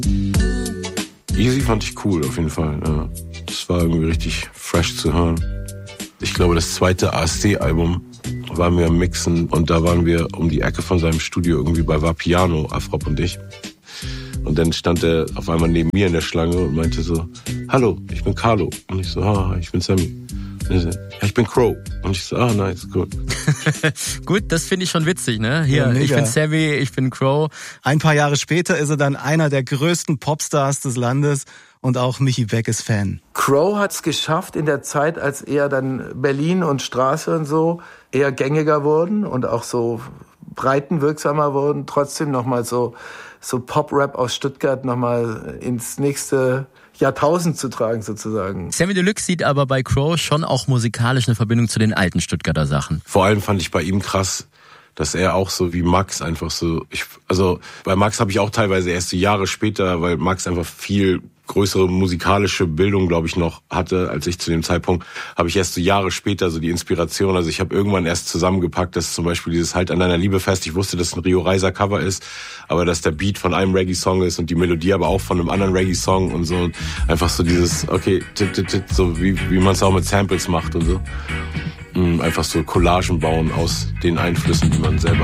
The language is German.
Easy fand ich cool, auf jeden Fall. Ja. Das war irgendwie richtig fresh zu hören. Ich glaube, das zweite ASD-Album waren wir am Mixen und da waren wir um die Ecke von seinem Studio irgendwie bei Vapiano, Afrop und ich. Und dann stand er auf einmal neben mir in der Schlange und meinte so, hallo, ich bin Carlo. Und ich so, ich bin Sammy. Und er so, ich bin Crow. Und ich so, nice, gut. Gut, das finde ich schon witzig, ne? Hier, Ja, ich bin Sammy, ich bin Crow. Ein paar Jahre später ist er dann einer der größten Popstars des Landes und auch Michi Beck ist Fan. Crow hat's geschafft in der Zeit, als eher dann Berlin und Straße und so eher gängiger wurden und auch so breitenwirksamer wurden, trotzdem nochmal so Pop-Rap aus Stuttgart nochmal ins nächste Jahrtausend zu tragen sozusagen. Samy Deluxe sieht aber bei Crow schon auch musikalisch eine Verbindung zu den alten Stuttgarter Sachen. Vor allem fand ich bei ihm krass, dass er auch so wie Max einfach so, bei Max habe ich auch teilweise erst so Jahre später, weil Max einfach viel größere musikalische Bildung, glaube ich, noch hatte, als ich zu dem Zeitpunkt, habe ich erst so Jahre später so die Inspiration, also ich habe irgendwann erst zusammengepackt, dass zum Beispiel dieses Halt an deiner Liebe fest, ich wusste, dass es ein Rio Reiser Cover ist, aber dass der Beat von einem Reggae-Song ist und die Melodie aber auch von einem anderen Reggae-Song und so, und einfach so dieses, okay, so wie man es auch mit Samples macht und so. Einfach so Collagen bauen aus den Einflüssen, die man selber